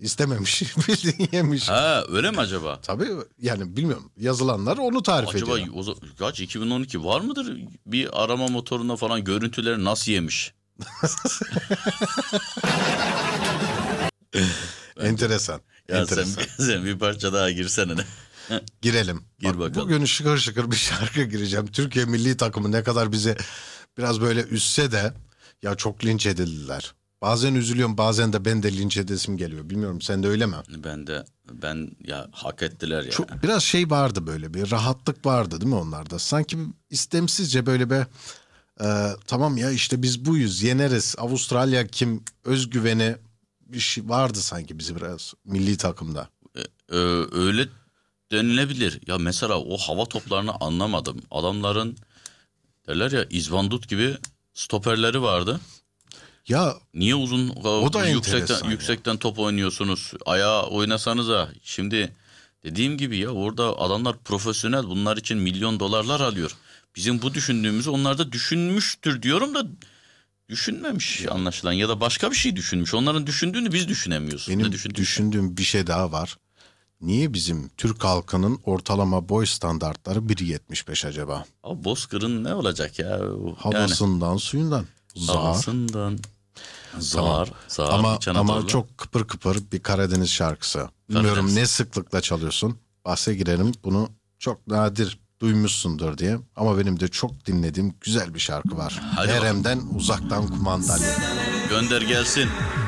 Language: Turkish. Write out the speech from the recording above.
İstememiş, bildiğin yemiş. Ha öyle mi acaba? Tabii yani bilmiyorum. Yazılanlar onu tarif Acaba ediyor. kaç 2012 var mıdır? Bir arama motoruna falan görüntüleri nasıl yemiş? Enteresan. Ya enteresan. sen bir parça daha girsene. Girelim. Gir Bak, bakalım. bugün şıkır şıkır bir şarkı gireceğim. Türkiye milli takımı ne kadar bize biraz böyle üzse de ya çok linç edildiler. Bazen üzülüyorum, bazen de ben de linç edesim geliyor. Bilmiyorum, sen de öyle mi? Ben ya hak ettiler ya. Çok, biraz şey vardı, böyle bir rahatlık vardı değil mi onlarda? Sanki istemsizce böyle bir tamam ya işte biz buyuz, yeneriz. Avustralya kim, özgüveni bir şey vardı sanki bizi biraz milli takımda. Öyle denilebilir. Ya mesela o hava toplarını anlamadım. Adamların derler ya izbandut gibi stoperleri vardı. Ya Niye uzun o da enteresan yüksekten top oynuyorsunuz? Ayağa oynasanıza. Şimdi dediğim gibi ya orada adamlar profesyonel. Bunlar için milyon dolarlar alıyor. Bizim bu düşündüğümüzü onlar da düşünmüştür diyorum da düşünmemiş anlaşılan ya da başka bir şey düşünmüş. Onların düşündüğünü biz düşünemiyoruz. benim Ne düşündüyse. düşündüğüm bir şey daha var. Niye bizim Türk halkının ortalama boy standartları 1.75 acaba? Ama Bozkır'ın ne olacak ya? Yani Havasından, suyundan. Zar. havasından Tamam. zar Ama İç Anadolu'da. çok kıpır kıpır bir Karadeniz şarkısı. Bilmiyorum Karadeniz. ne sıklıkla çalıyorsun. Bahse girelim, bunu çok nadir duymuşsundur diye. Ama benim de çok dinlediğim güzel bir şarkı var. Hadi Erem'den Uzaktan Kumandalı. Gönder gelsin.